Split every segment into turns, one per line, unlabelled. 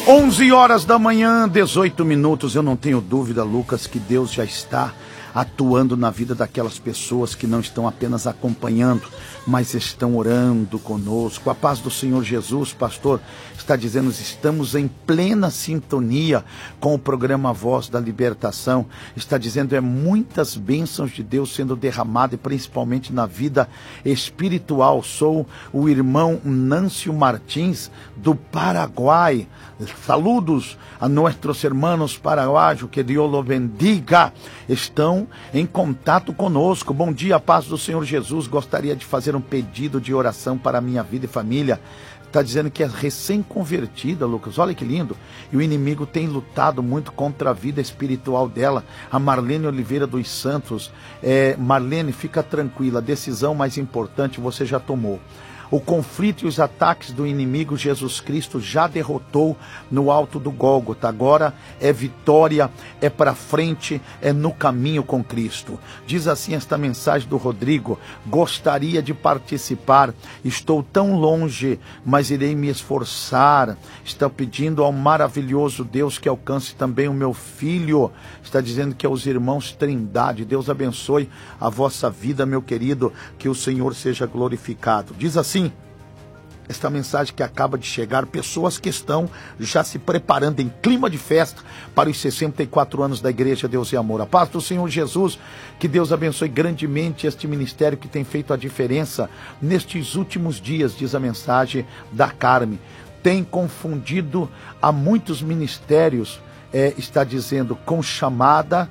11 horas da manhã, 18 minutos. Eu não tenho dúvida, Lucas, que Deus já está atuando na vida daquelas pessoas que não estão apenas acompanhando, mas estão orando conosco. A paz do Senhor Jesus, pastor, está dizendo, estamos em plena sintonia com o programa Voz da Libertação. Está dizendo, muitas bênçãos de Deus sendo derramadas, principalmente na vida espiritual. Sou o irmão Nâncio Martins, do Paraguai. Saludos a nossos irmãos paraguaios, que Deus los bendiga. Estão em contato conosco. Bom dia, paz do Senhor Jesus. Gostaria de fazer um pedido de oração para a minha vida e família. Está dizendo que é recém-convertida, Lucas. Olha que lindo. E o inimigo tem lutado muito contra a vida espiritual dela. A Marlene Oliveira dos Santos. Marlene, fica tranquila. A decisão mais importante você já tomou. O conflito e os ataques do inimigo, Jesus Cristo já derrotou no alto do Gólgota. Agora é vitória, é para frente, é no caminho com Cristo. Diz assim esta mensagem do Rodrigo: gostaria de participar, estou tão longe, mas irei me esforçar. Está pedindo ao maravilhoso Deus que alcance também o meu filho. Está dizendo que é os irmãos Trindade. Deus abençoe a vossa vida, meu querido, que o Senhor seja glorificado. Diz assim esta mensagem que acaba de chegar: pessoas que estão já se preparando em clima de festa para os 64 anos da Igreja Deus e Amor. A paz do Senhor Jesus, que Deus abençoe grandemente este ministério que tem feito a diferença nestes últimos dias, diz a mensagem da Carme. Tem confundido a muitos ministérios, está dizendo, com chamada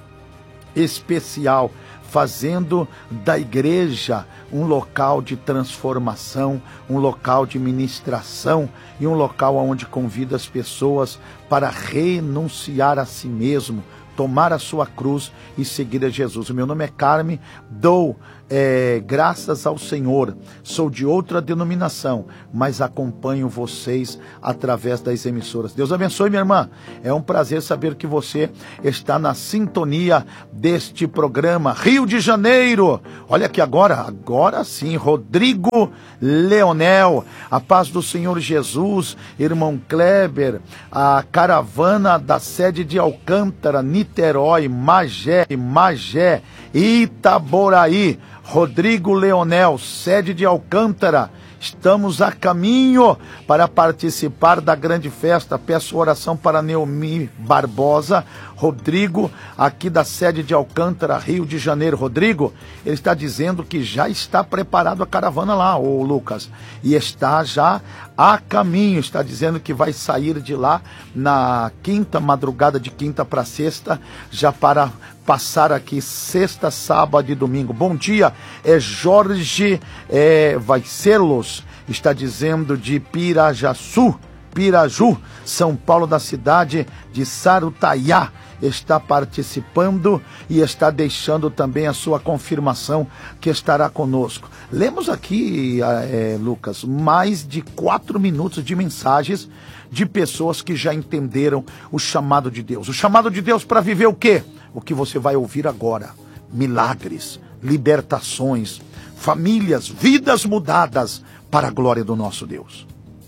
especial, fazendo da igreja um local de transformação, um local de ministração e um local onde convida as pessoas para renunciar a si mesmo, tomar a sua cruz e seguir a Jesus. O meu nome é Carme, dou graças ao Senhor. Sou de outra denominação, mas acompanho vocês através das emissoras. Deus abençoe, minha irmã. É um prazer saber que você está na sintonia deste programa. Rio de Janeiro. Olha aqui agora sim, Rodrigo Leonel. A paz do Senhor Jesus, irmão Kleber, a caravana da sede de Alcântara, Niterói, Magé, Itaboraí. Rodrigo Leonel, sede de Alcântara. Estamos a caminho para participar da grande festa. Peço oração para Neomi Barbosa. Rodrigo, aqui da sede de Alcântara, Rio de Janeiro. Rodrigo, ele está dizendo que já está preparado a caravana lá, ô Lucas, e está já a caminho. Está dizendo que vai sair de lá na madrugada de quinta para sexta, já para passar aqui sexta, sábado e domingo. Bom dia, Jorge Vaicelos, está dizendo de Piraju, São Paulo, da cidade de Sarutaiá. Está participando e está deixando também a sua confirmação que estará conosco. Lemos aqui, Lucas, mais de 4 minutos de mensagens de pessoas que já entenderam o chamado de Deus. O chamado de Deus para viver o quê? O que você vai ouvir agora: milagres, libertações, famílias, vidas mudadas para a glória do nosso Deus.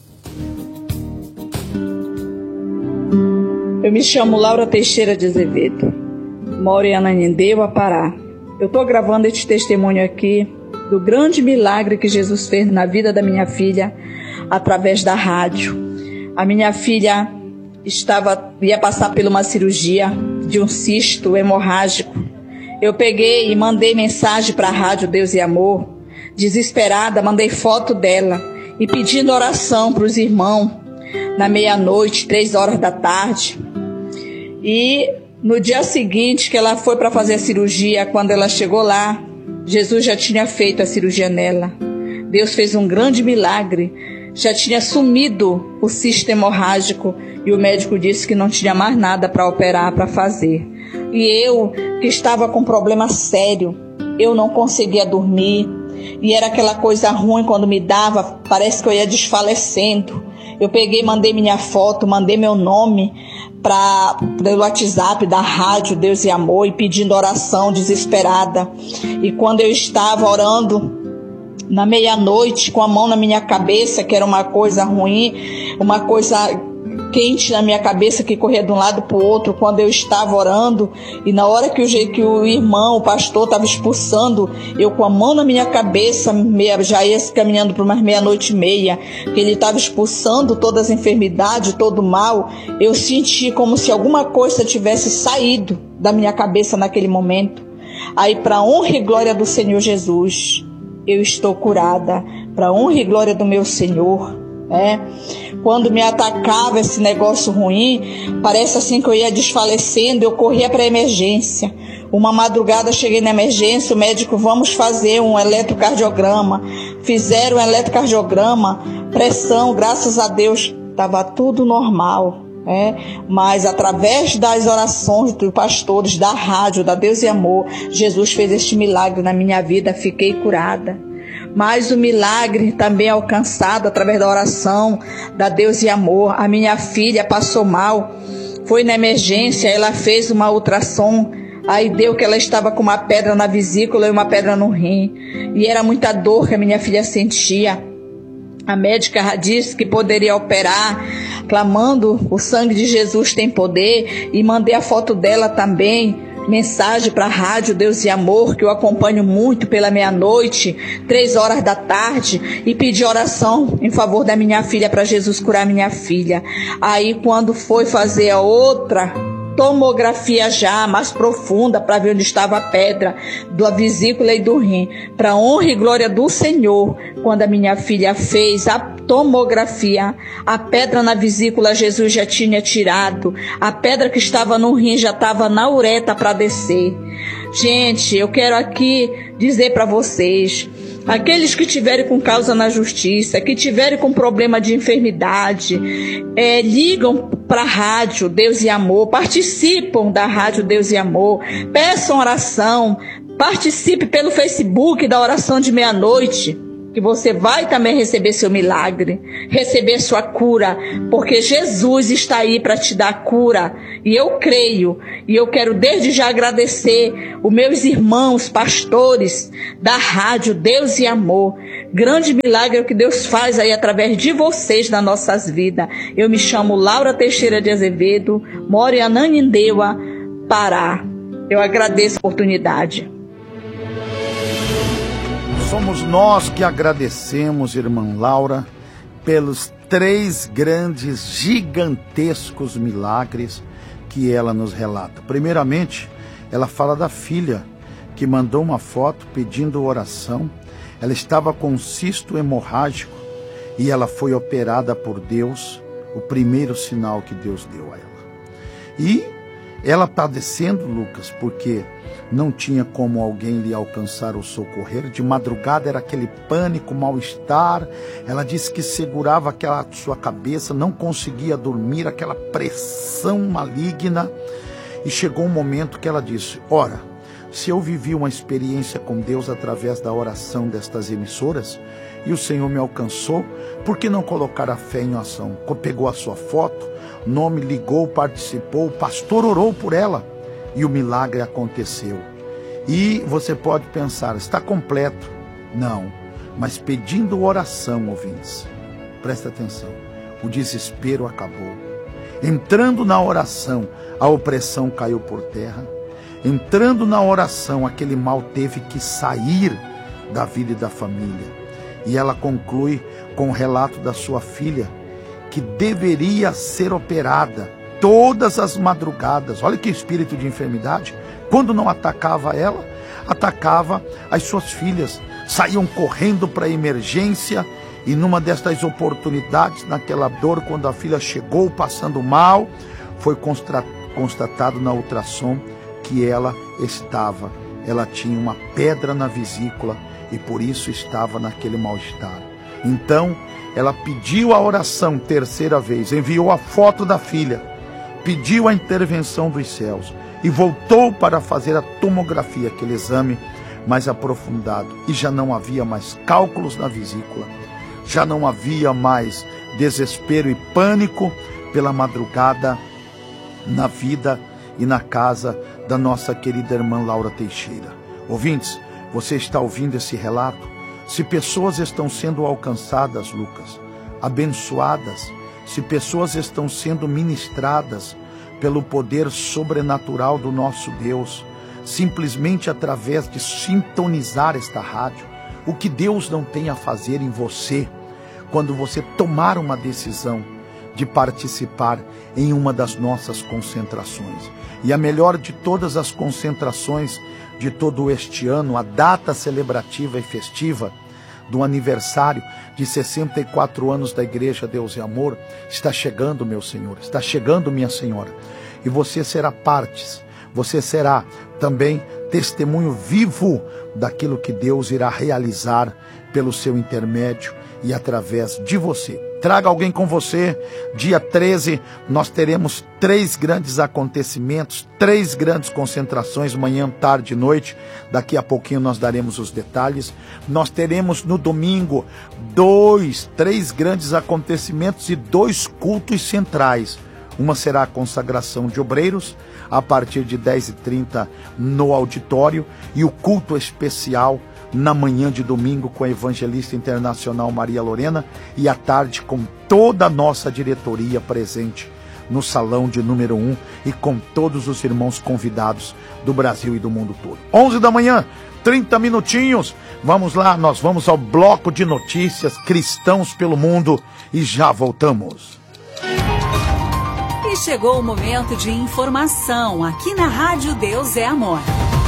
Eu me chamo Laura Teixeira de Azevedo, moro em Ananindeua, Pará. Eu estou gravando este testemunho aqui do grande milagre que Jesus fez na vida da minha filha através da rádio. A minha filha ia passar por uma cirurgia de um cisto hemorrágico. Eu peguei e mandei mensagem para a rádio Deus e Amor, desesperada, mandei foto dela e pedindo oração para os irmãos na meia-noite, 3 horas da tarde. E no dia seguinte que ela foi para fazer a cirurgia, quando ela chegou lá, Jesus já tinha feito a cirurgia nela. Deus fez um grande milagre. Já tinha sumido o cisto hemorrágico e o médico disse que não tinha mais nada para operar, para fazer. E eu, que estava com problema sério, eu não conseguia dormir. E era aquela coisa ruim quando me dava, parece que eu ia desfalecendo. Eu peguei, mandei minha foto, mandei meu nome pelo WhatsApp da rádio Deus e Amor e pedindo oração desesperada. E quando eu estava orando na meia-noite, com a mão na minha cabeça, que era uma coisa ruim, uma coisa quente na minha cabeça que corria de um lado para o outro quando eu estava orando, e na hora que o irmão, o pastor, estava expulsando, eu com a mão na minha cabeça, já ia caminhando para umas 00:30, que ele estava expulsando todas as enfermidades, todo o mal, eu senti como se alguma coisa tivesse saído da minha cabeça naquele momento. Aí, para honra e glória do Senhor Jesus, eu estou curada, para honra e glória do meu Senhor. Quando me atacava esse negócio ruim, parece assim que eu ia desfalecendo, eu corria para a emergência. Uma madrugada cheguei na emergência, o médico, vamos fazer um eletrocardiograma. Fizeram um eletrocardiograma, pressão, graças a Deus, estava tudo normal. Mas através das orações dos pastores, da rádio, da Deus e Amor, Jesus fez este milagre na minha vida, fiquei curada. Mas o milagre também alcançado através da oração da Deus e Amor. A minha filha passou mal, foi na emergência, ela fez uma ultrassom, aí deu que ela estava com uma pedra na vesícula e uma pedra no rim, e era muita dor que a minha filha sentia. A médica disse que poderia operar, clamando, o sangue de Jesus tem poder, e mandei a foto dela também, mensagem para a rádio Deus e Amor, que eu acompanho muito pela meia-noite, 3 da tarde, e pedi oração em favor da minha filha, para Jesus curar minha filha. Aí quando foi fazer a outra tomografia já mais profunda para ver onde estava a pedra da vesícula e do rim, para honra e glória do Senhor, quando a minha filha fez a tomografia, a pedra na vesícula Jesus já tinha tirado, a pedra que estava no rim já estava na ureta para descer. Gente, eu quero aqui dizer para vocês, aqueles que tiverem com causa na justiça, que tiverem com problema de enfermidade, ligam para a rádio Deus e Amor, participam da rádio Deus e Amor, peçam oração, participe pelo Facebook da oração de meia-noite, que você vai também receber seu milagre, receber sua cura, porque Jesus está aí para te dar cura, e eu creio, e eu quero desde já agradecer os meus irmãos pastores da rádio Deus e Amor. Grande milagre que Deus faz aí através de vocês nas nossas vidas. Eu me chamo Laura Teixeira de Azevedo, moro em Ananindeua, Pará. Eu agradeço a oportunidade.
Somos nós que agradecemos, irmã Laura, pelos 3 grandes, gigantescos milagres que ela nos relata. Primeiramente, ela fala da filha que mandou uma foto pedindo oração. Ela estava com um cisto hemorrágico e ela foi operada por Deus, o primeiro sinal que Deus deu a ela. E ela padecendo, Lucas, porque não tinha como alguém lhe alcançar ou socorrer. De madrugada era aquele pânico, mal-estar. Ela disse que segurava aquela sua cabeça, não conseguia dormir, aquela pressão maligna. E chegou um momento que ela disse, ora, se eu vivi uma experiência com Deus através da oração destas emissoras, e o Senhor me alcançou, por que não colocar a fé em ação? Pegou a sua foto, nome, ligou, participou, o pastor orou por ela, e o milagre aconteceu. E você pode pensar, está completo? Não, mas pedindo oração, ouvintes, presta atenção, o desespero acabou. Entrando na oração, a opressão caiu por terra. Entrando na oração, aquele mal teve que sair da vida e da família. E ela conclui com o relato da sua filha, que deveria ser operada todas as madrugadas. Olha que espírito de enfermidade. Quando não atacava ela, atacava as suas filhas. Saíam correndo para a emergência, e numa destas oportunidades, naquela dor, quando a filha chegou passando mal, foi constatado na ultrassom que ela tinha uma pedra na vesícula, e por isso estava naquele mal-estar. Então, ela pediu a oração 3ª vez, enviou a foto da filha, pediu a intervenção dos céus e voltou para fazer a tomografia, aquele exame mais aprofundado, e já não havia mais cálculos na vesícula, já não havia mais desespero e pânico pela madrugada na vida e na casa da nossa querida irmã Laura Teixeira. Ouvintes, você está ouvindo esse relato? Se pessoas estão sendo alcançadas, Lucas, abençoadas, se pessoas estão sendo ministradas pelo poder sobrenatural do nosso Deus, simplesmente através de sintonizar esta rádio. O que Deus não tem a fazer em você, quando você tomar uma decisão de participar em uma das nossas concentrações. E a melhor de todas as concentrações de todo este ano, a data celebrativa e festiva do aniversário de 64 anos da Igreja Deus e Amor, está chegando, meu Senhor, está chegando, minha Senhora. E você será parte, você será também testemunho vivo daquilo que Deus irá realizar pelo seu intermédio e através de você. Traga alguém com você. Dia 13, nós teremos 3 grandes acontecimentos, 3 grandes concentrações, manhã, tarde e noite. Daqui a pouquinho nós daremos os detalhes. Nós teremos no domingo 3 grandes acontecimentos e 2 cultos centrais. Uma será a consagração de obreiros, a partir de 10h30 no auditório, e o culto especial na manhã de domingo com a evangelista internacional Maria Lorena, e à tarde com toda a nossa diretoria presente no salão de número 1 e com todos os irmãos convidados do Brasil e do mundo todo. 11 da manhã, 30 minutinhos. Vamos lá, nós vamos ao bloco de notícias Cristãos pelo Mundo e já voltamos.
E chegou o momento de informação aqui na Rádio Deus é Amor.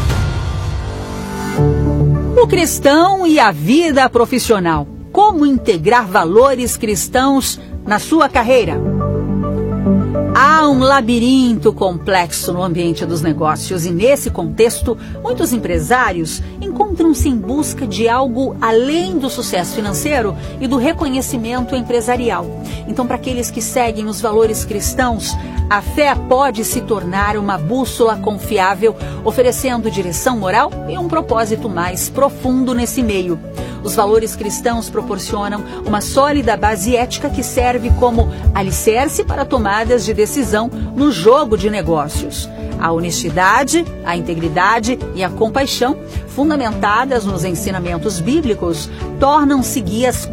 O cristão e a vida profissional. Como integrar valores cristãos na sua carreira? Há um labirinto complexo no ambiente dos negócios e, nesse contexto, muitos empresários encontram-se em busca de algo além do sucesso financeiro e do reconhecimento empresarial. Então, para aqueles que seguem os valores cristãos, a fé pode se tornar uma bússola confiável, oferecendo direção moral e um propósito mais profundo nesse meio. Os valores cristãos proporcionam uma sólida base ética que serve como alicerce para tomadas de decisão no jogo de negócios. A honestidade, a integridade e a compaixão, fundamentadas nos ensinamentos bíblicos, tornam-se guias